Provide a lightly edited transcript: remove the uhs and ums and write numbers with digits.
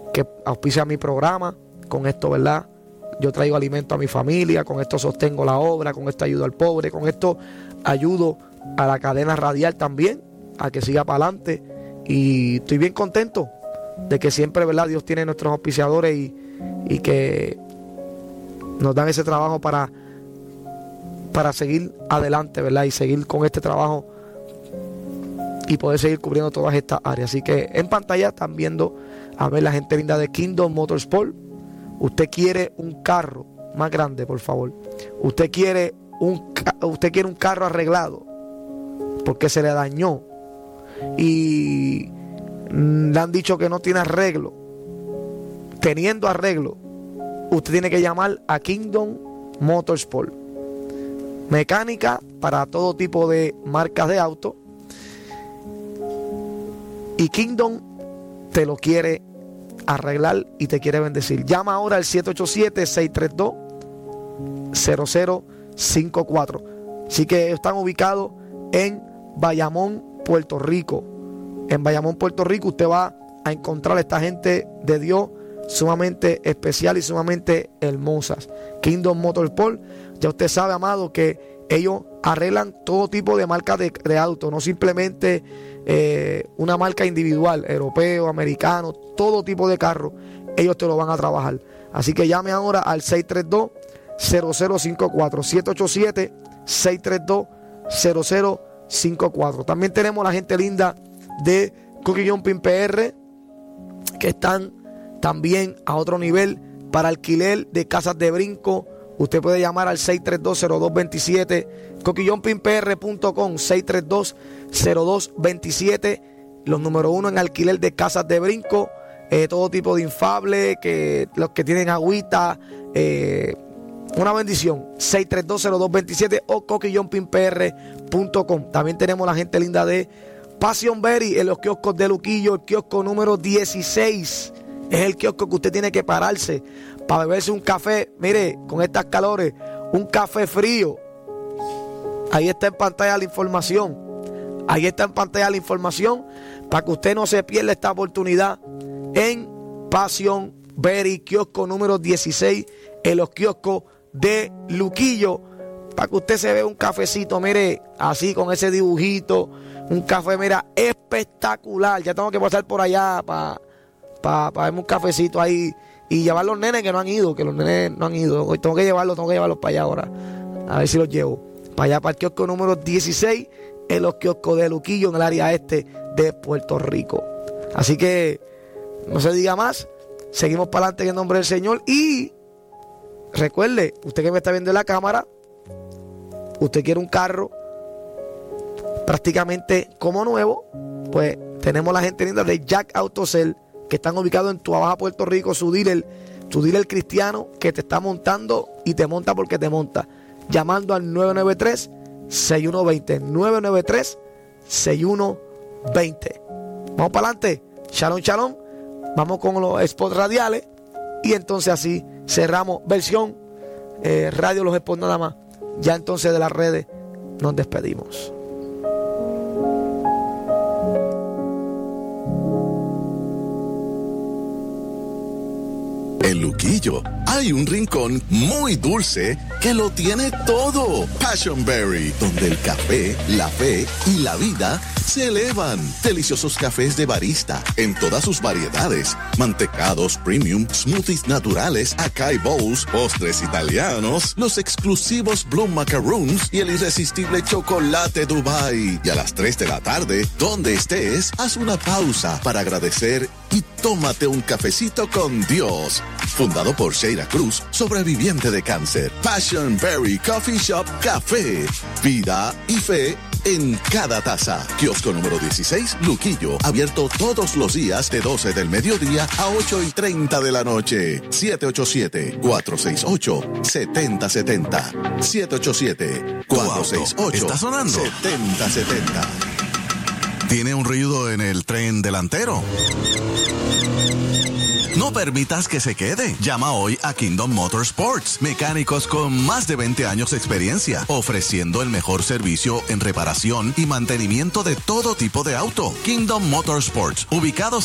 que auspicia mi programa. Con esto, ¿verdad? Yo traigo alimento a mi familia, con esto sostengo la obra, con esto ayudo al pobre, con esto ayudo a la cadena radial también, a que siga para adelante. Y estoy bien contento de que siempre, ¿verdad?, Dios tiene nuestros auspiciadores y que nos dan ese trabajo para seguir adelante, ¿verdad? Y seguir con este trabajo y poder seguir cubriendo todas estas áreas. Así que en pantalla están viendo a ver la gente linda de Kingdom Motorsport. Usted quiere un carro más grande, por favor. Usted quiere un carro arreglado porque se le dañó y le han dicho que no tiene arreglo. Teniendo arreglo, usted tiene que llamar a Kingdom Motorsport. Mecánica para todo tipo de marcas de auto. Y Kingdom te lo quiere arreglar y te quiere bendecir. Llama ahora al 787-632-0054. Así que están ubicados en Bayamón, Puerto Rico. En Bayamón, Puerto Rico, usted va a encontrar a esta gente de Dios sumamente especial y sumamente hermosas. Kingdom Motorsport, ya usted sabe, amado, que ellos arreglan todo tipo de marcas de auto, no simplemente una marca individual, europeo, americano, todo tipo de carro, ellos te lo van a trabajar. Así que llame ahora al 632-0054, 787-632-0054. También tenemos la gente linda de Cookie Jumping PR, que están también a otro nivel para alquiler de casas de brinco. Usted puede llamar al 632-0227, coquillompingpr.com, 632-0227, los número 1 en alquiler de casas de brinco, todo tipo de infable, que los que tienen agüita, una bendición, 632-0227 o coquillompingpr.com. También tenemos la gente linda de Passion Berry en los kioscos de Luquillo, el kiosco número 16. Es el kiosco que usted tiene que pararse para beberse un café. Mire, con estas calores, un café frío. Ahí está en pantalla la información. Ahí está en pantalla la información para que usted no se pierda esta oportunidad en Passion Berry, kiosco número 16, en los kioscos de Luquillo, para que usted se vea un cafecito, mire, así con ese dibujito, un café, mira, espectacular. Ya tengo que pasar por allá para darme un cafecito ahí y llevar los nenes que no han ido, que los nenes no han ido. Hoy tengo que llevarlos para allá ahora. A ver si los llevo para allá, para el kiosco número 16, en los kioscos de Luquillo, en el área este de Puerto Rico. Así que no se diga más, seguimos para adelante en el nombre del Señor. Y recuerde, usted que me está viendo en la cámara, usted quiere un carro prácticamente como nuevo, pues tenemos la gente linda de Jack Autocel, que están ubicados en Tuabaja, Puerto Rico, su dealer cristiano, que te está montando y te monta porque te monta. Llamando al 993-6120. 993-6120. Vamos para adelante. Shalom, shalom. Vamos con los spots radiales. Y entonces así cerramos versión radio Los Spots nada más. Ya entonces de las redes nos despedimos. En Luquillo hay un rincón muy dulce que lo tiene todo. Passion Berry, donde el café, la fe y la vida se elevan. Deliciosos cafés de barista en todas sus variedades. Mantecados, premium, smoothies naturales, acai bowls, postres italianos, los exclusivos Blue Macaroons y el irresistible chocolate Dubai. Y a las 3 de la tarde, donde estés, haz una pausa para agradecer y tómate un cafecito con Dios. Fundado por Sheila Cruz, sobreviviente de cáncer. Passion Berry Coffee Shop Café. Vida y fe en cada taza. Kiosco número 16, Luquillo. Abierto todos los días de 12 del mediodía a 8:30 de la noche. 787-468-7070. 787-468-7070. ¿Está sonando? 7070. ¿Tiene un ruido en el tren delantero? No permitas que se quede. Llama hoy a Kingdom Motorsports. Mecánicos con más de 20 años de experiencia, ofreciendo el mejor servicio en reparación y mantenimiento de todo tipo de auto. Kingdom Motorsports, ubicados